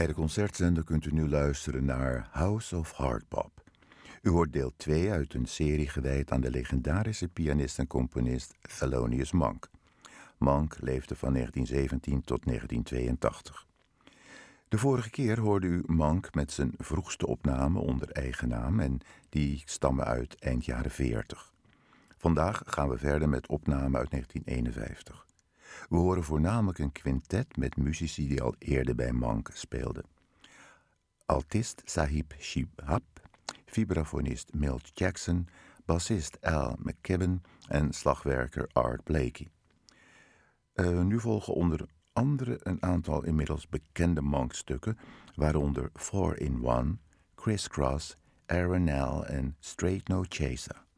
Bij de Concertzender kunt u nu luisteren naar House of Hardbop. U hoort deel 2 uit een serie gewijd aan de legendarische pianist en componist Thelonious Monk. Monk leefde van 1917 tot 1982. De vorige keer hoorde u Monk met zijn vroegste opname onder eigen naam en die stammen uit eind jaren 40. Vandaag gaan we verder met opnamen uit 1951. We horen voornamelijk een quintet met muzici die al eerder bij Monk speelden. Altist Sahib Shihab, vibrafonist Milt Jackson, bassist Al McKibben en slagwerker Art Blakey. Nu volgen onder andere een aantal inmiddels bekende Monk-stukken, waaronder 4-in-1, Criss Cross, Aranel en Straight No Chaser.